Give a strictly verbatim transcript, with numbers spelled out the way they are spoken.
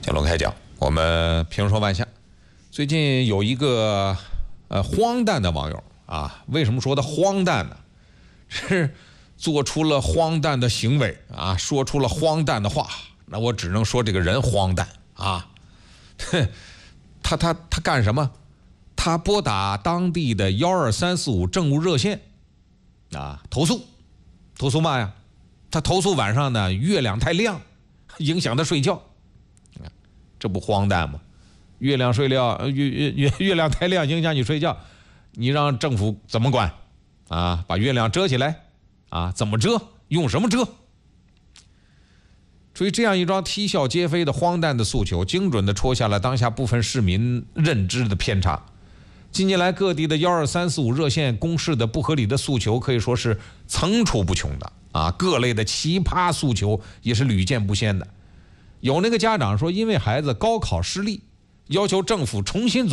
讲龙开讲，我们评说万象。最近有一个呃荒诞的网友啊，为什么说他荒诞呢？是做出了荒诞的行为啊，说出了荒诞的话。那我只能说这个人荒诞啊。他他他干什么？他拨打当地的幺二三四五政务热线啊，投诉，投诉嘛呀？他投诉晚上呢月亮太亮，影响他睡觉。这不荒诞吗？月亮睡觉，月月月月亮太亮影响你睡觉，你让政府怎么管啊？把月亮遮起来啊？怎么遮？用什么遮？所以这样一桩啼笑皆非的荒诞的诉求，精准地戳下了当下部分市民认知的偏差。近年来各地的幺二三四五热线公示的不合理的诉求可以说是层出不穷的啊，各类的奇葩诉求也是屡见不鲜的。有那个家长说，因为孩子高考失利，要求政府重新组